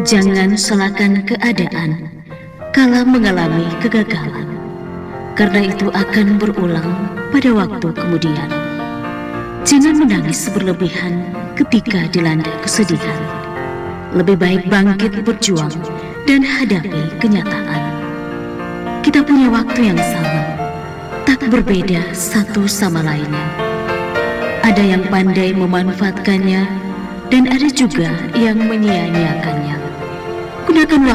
Jangan salahkan keadaan kala mengalami kegagalan, karena itu akan berulang pada waktu kemudian. Jangan menangis berlebihan ketika dilanda kesedihan. Lebih baik bangkit berjuang dan hadapi kenyataan. Kita punya waktu yang sama, tak berbeda satu sama lainnya. Ada yang pandai memanfaatkannya dan ada juga yang menyia-nyiakannya. Gunakan